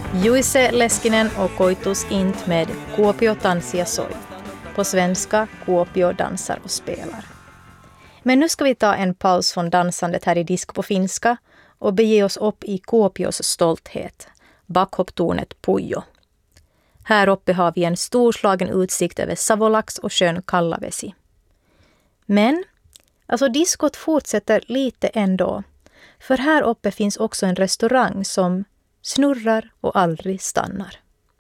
Juise Leskinen och Koitus Int med Kuopio Tanssia Soi. På svenska Kuopio dansar och spelar. Men nu ska vi ta en paus från dansandet här i Disk på finska och bege oss upp i Kuopios stolthet, backhopptornet Pujo. Här uppe har vi en storslagen utsikt över Savolax och sjön Kallavesi. Men, diskot fortsätter lite ändå. För här uppe finns också en restaurang som snurrar och aldrig stannar.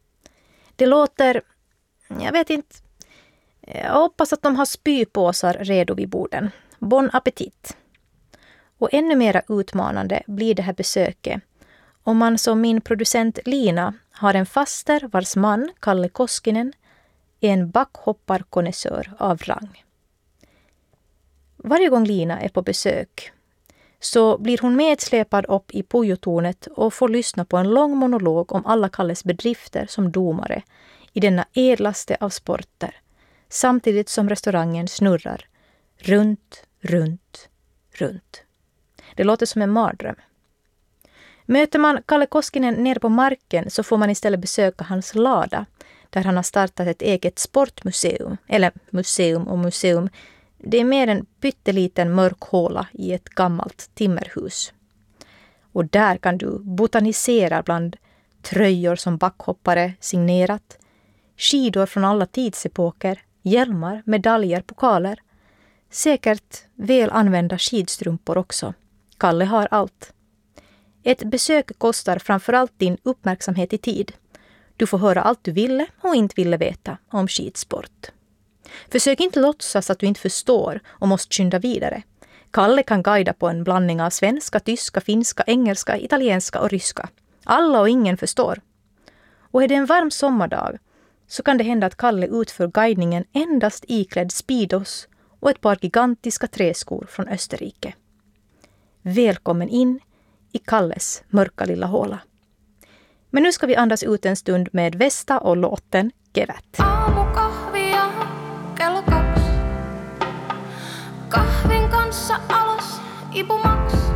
Det låter, jag vet inte, jag hoppas att de har spypåsar redo vid borden. Bon appetit! Och ännu mer utmanande blir det här besöket om man som min producent Lina har en faster vars man, Kalle Koskinen, är en backhopparkonnässör av rang. Varje gång Lina är på besök så blir hon medsläpad upp i Pujotornet och får lyssna på en lång monolog om alla Kalles bedrifter som domare i denna ädlaste av sporter, samtidigt som restaurangen snurrar runt, runt, runt. Det låter som en mardröm. Möter man Kalle Koskinen ner på marken så får man istället besöka hans lada där han har startat ett eget sportmuseum. Eller museum och museum. Det är mer en pytteliten mörk håla i ett gammalt timmerhus. Och där kan du botanisera bland tröjor som backhoppare signerat, skidor från alla tidsepoker, hjälmar, medaljer, pokaler. Säkert väl använda skidstrumpor också. Kalle har allt. Ett besök kostar framförallt din uppmärksamhet i tid. Du får höra allt du ville och inte ville veta om skidsport. Försök inte låtsas att du inte förstår och måste skynda vidare. Kalle kan guida på en blandning av svenska, tyska, finska, engelska, italienska och ryska. Alla och ingen förstår. Och är det en varm sommardag så kan det hända att Kalle utför guidningen endast iklädd speedos och ett par gigantiska träskor från Österrike. Välkommen in i Kalles mörka lilla håla. Men nu ska vi andas ut en stund med Vesta och låten Kevät. Aamukahvia kello 2. Kahvin kanssa alas, ipu maks.